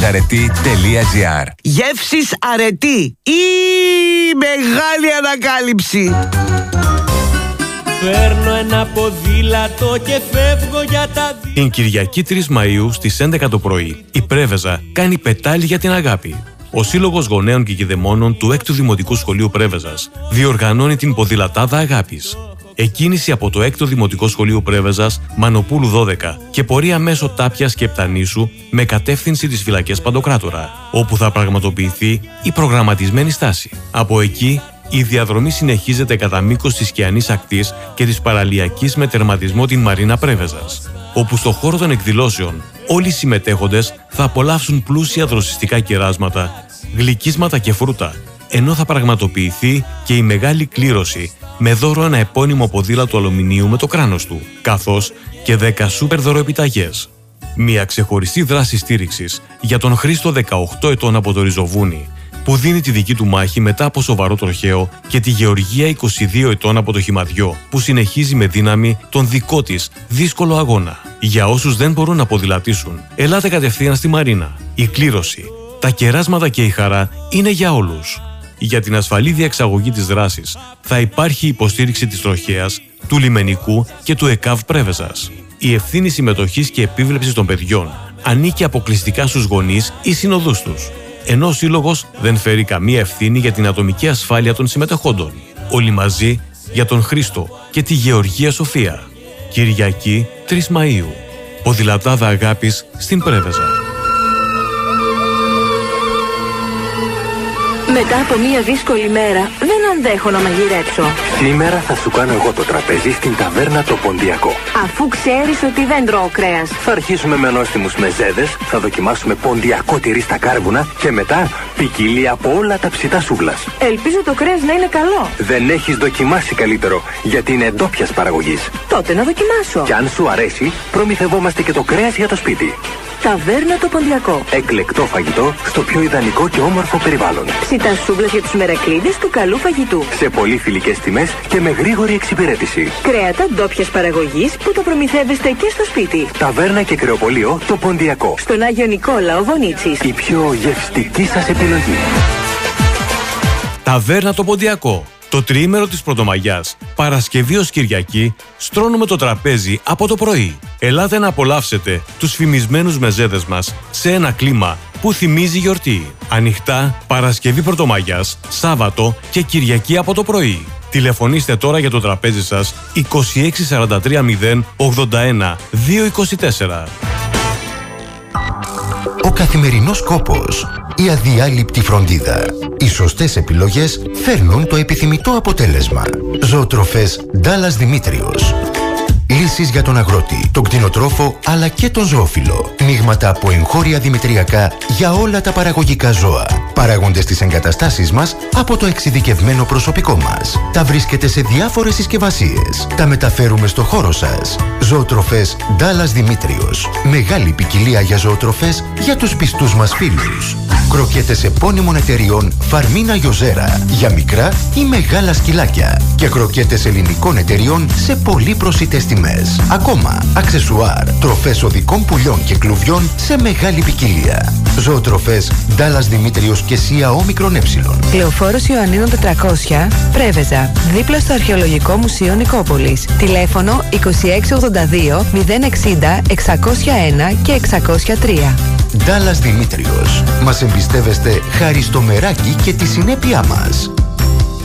γευσισαρετή.gr. Γεύσεις Αρετή, η μεγάλη ανακάλυψη. Παίρνω ένα ποδήλατο και φεύγω για τα δύο. Την Κυριακή 3 Μαΐου στις 11 το πρωί, η Πρέβεζα κάνει πετάλι για την αγάπη. Ο Σύλλογος Γονέων και Κηδεμόνων του 6ου Δημοτικού Σχολείου Πρέβεζας διοργανώνει την ποδηλατάδα αγάπης. Εκκίνηση από το 6ο Δημοτικό Σχολείο Πρέβεζας, Μανοπούλου 12 και πορεία μέσω Τάπιας και Επτανήσου με κατεύθυνση τις φυλακές Παντοκράτορα, όπου θα πραγματοποιηθεί η προγραμματισμένη στάση. Από εκεί, η διαδρομή συνεχίζεται κατά μήκος της Κιανής Ακτής και της Παραλιακής με τερματισμό την Μαρίνα Πρέβεζας, όπου στο χώρο των εκδηλώσεων όλοι οι συμμετέχοντες θα απολαύσουν πλούσια δροσιστικά κεράσματα, γλυκίσματα και φρούτα, ενώ θα πραγματοποιηθεί και η μεγάλη κλήρωση με δώρο ένα επώνυμο ποδήλατο αλουμινίου με το κράνος του, καθώς και 10 σούπερ δωροεπιταγές. Μια ξεχωριστή δράση στήριξης για τον Χρήστο 18 ετών από το Ριζοβούνι, που δίνει τη δική του μάχη μετά από σοβαρό τροχαίο, και τη Γεωργία 22 ετών από το Χυμαδιό, που συνεχίζει με δύναμη τον δικό της δύσκολο αγώνα. Για όσους δεν μπορούν να ποδηλατήσουν, ελάτε κατευθείαν στη Μαρίνα. Η κλήρωση, τα κεράσματα και η χαρά είναι για όλους. Για την ασφαλή διεξαγωγή της δράσης θα υπάρχει υποστήριξη της τροχέας, του λιμενικού και του ΕΚΑΒ Πρέβεζας. Η ευθύνη συμμετοχής και επίβλεψης των παιδιών ανήκει αποκλειστικά στους γονείς ή συνοδούς τους, ενώ ο Σύλλογος δεν φέρει καμία ευθύνη για την ατομική ασφάλεια των συμμετεχόντων. Όλοι μαζί για τον Χρήστο και τη Γεωργία Σοφία. Κυριακή 3 Μαΐου. Ποδηλατάδα αγάπης στην Πρέβεζα. Μετά από μια δύσκολη μέρα, δεν αντέχω να μαγειρέψω. Σήμερα θα σου κάνω εγώ το τραπέζι στην ταβέρνα το Ποντιακό. Αφού ξέρεις ότι δεν τρώω κρέας. Θα αρχίσουμε με νόστιμους μεζέδες, θα δοκιμάσουμε ποντιακό τυρί στα κάρβουνα και μετά ποικιλία από όλα τα ψητά σούβλας. Ελπίζω το κρέας να είναι καλό. Δεν έχεις δοκιμάσει καλύτερο, γιατί είναι ντόπιας παραγωγής. Τότε να δοκιμάσω. Και αν σου αρέσει, προμηθευόμαστε και το κρέας για το σπίτι. Ταβέρνα το Ποντιακό. Εκλεκτό φαγητό στο πιο ιδανικό και όμορφο περιβάλλον. Ψητά σούβλες για τους μερακλείδες του καλού φαγητού. Σε πολύ φιλικές τιμές και με γρήγορη εξυπηρέτηση. Κρέατα ντόπιας παραγωγής που το προμηθεύεστε και στο σπίτι. Ταβέρνα και κρεοπωλείο το Ποντιακό. Στον Άγιο Νικόλαο Βονίτσης. Η πιο γευστική σας επιλογή. Ταβέρνα το Ποντιακό. Το τριήμερο της Πρωτομαγιάς, Παρασκευή ως Κυριακή, στρώνουμε το τραπέζι από το πρωί. Ελάτε να απολαύσετε τους φημισμένους μεζέδες μας σε ένα κλίμα που θυμίζει γιορτή. Ανοιχτά Παρασκευή Πρωτομαγιάς, Σάββατο και Κυριακή από το πρωί. Τηλεφωνήστε τώρα για το τραπέζι σας 26 43 0 81 224. Ο καθημερινός κόπος, η αδιάλειπτη φροντίδα. Οι σωστές επιλογές φέρνουν το επιθυμητό αποτέλεσμα. Ζωοτροφές Ντάλλας Δημήτριος. Λύσεις για τον αγρότη, τον κτηνοτρόφο αλλά και τον ζωόφιλο. Μείγματα από εγχώρια δημητριακά για όλα τα παραγωγικά ζώα. Παράγονται στις εγκαταστάσεις μας από το εξειδικευμένο προσωπικό μας. Τα βρίσκετε σε διάφορες συσκευασίες. Τα μεταφέρουμε στο χώρο σας. Ζωοτροφές Ντάλλας Δημήτριος. Μεγάλη ποικιλία για ζωοτροφές για τους πιστούς μας φίλους. Κροκέτες επώνυμων εταιριών Φαρμίνα Γιοζέρα για μικρά ή μεγάλα σκυλάκια. Και κροκέτες ελληνικών εταιριών σε πολύ προσιτές τιμές. Ακόμα, αξεσουάρ, τροφές οδικών πουλιών και κλουβιών σε μεγάλη ποικιλία. Ζωοτροφές Ντάλλας Δημήτριος και ΣΥΑ Όμικρον Ε. Λεωφόρος Ιωαννίνων 400, Πρέβεζα, δίπλα στο Αρχαιολογικό Μουσείο Νικόπολης. Τηλέφωνο 2682 060 601 και 603. Ντάλλας Δημήτριος. Μας εμπιστεύεστε χάρη στο μεράκι και τη συνέπειά μας.